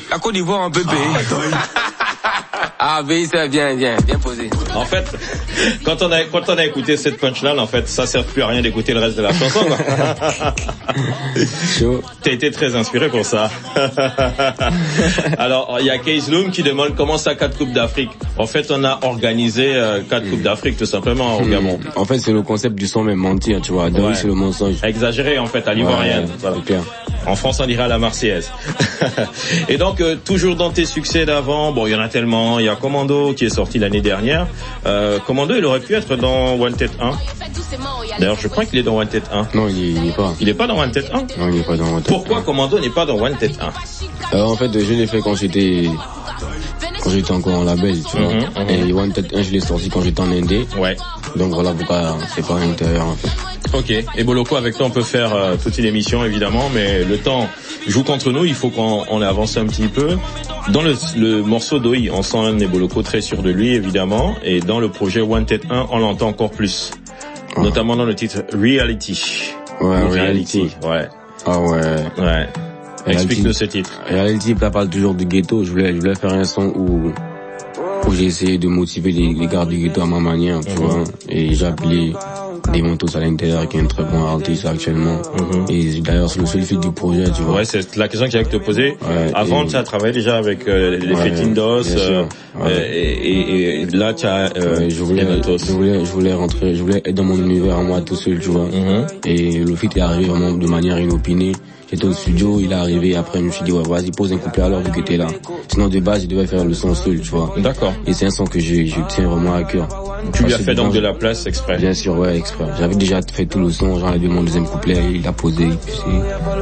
La Côte d'Ivoire, on peut payer. Ah, oui, c'est bien posé. En fait, quand on a écouté cette punchline, en fait, ça sert plus à rien d'écouter le reste de la chanson, quoi. T'as été très inspiré pour ça. Alors, il y a Case Loom qui demande comment ça 4 Coupes d'Afrique. En fait, on a organisé 4 Coupes d'Afrique, tout simplement, au Gabon. En fait, c'est le concept du son, même mentir, tu vois. Donc, c'est le mensonge. Exagéré, en fait, à l'ivoirienne. Voilà. C'est clair. En France, on dirait à la Marseillaise. Et donc, toujours dans tes succès d'avant, bon, il y en a tellement. Il y a Commando qui est sorti l'année dernière. Commando, il aurait pu être dans Wanted 1. D'ailleurs, je crois qu'il est dans Wanted 1. Non, il n'est pas. Il n'est pas dans Wanted 1? Non, il n'est pas dans Wanted 1. Pourquoi Commando n'est pas dans Wanted 1? En fait, je l'ai fait quand j'étais encore en label, tu vois. Et Wanted 1, je l'ai sorti quand j'étais en indé. Ouais. Donc voilà pourquoi c'est pas à l'intérieur, en fait. Ok. Et Boloko, avec toi, on peut faire toute une émission, évidemment, mais le temps joue contre nous. Il faut qu'on avance un petit peu. Dans le morceau d'Oi, on sent Neboloco très sûr de lui, évidemment. Et dans le projet Wanted 1, on l'entend encore plus. Notamment dans le titre Reality. Ouais, Reality. Ouais. Ah ouais. Ouais. Explique-nous ce titre. Reality, ça parle toujours du ghetto. Je voulais faire un son où j'ai essayé de motiver les gars du ghetto à ma manière, tu vois. Et j'ai appelé des Montos à l'intérieur, qui est un très bon artiste actuellement. Et d'ailleurs, c'est le seul feat du projet, tu vois. Ouais, c'est la question que j'allais te poser. Ouais, avant, tu as travaillé déjà avec les Fetindos, et là, tu as je voulais être dans mon univers à moi tout seul, tu vois. Et le feat est arrivé vraiment de manière inopinée. J'étais au studio, il est arrivé, après je me suis dit, ouais, vas-y, pose un couplet alors vu que t'es là. Sinon, de base, je devais faire le son seul, tu vois. D'accord. Et c'est un son que je tiens vraiment à cœur. Tu lui as fait donc de la place exprès? Bien sûr, ouais, exprès. J'avais déjà fait tout le son, j'en avais mon deuxième couplet, il a posé, puis